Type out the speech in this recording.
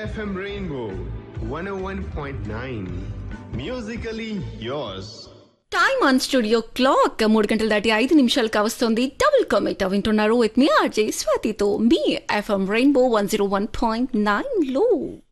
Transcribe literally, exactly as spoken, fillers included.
F M Rainbow one oh one point nine. Musically yours. Time on studio clock మూడు గంటల దాటి ఐదు నిమిషాలు కావస్తోంది. డబుల్ కమిట్ వింటున్నారు with me RJ స్వాతితో me FM rainbow one zero one point nine లో.